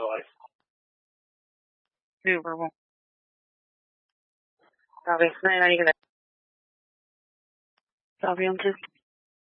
Super Bowl. Talvez não é aí, galera. Tá vendo?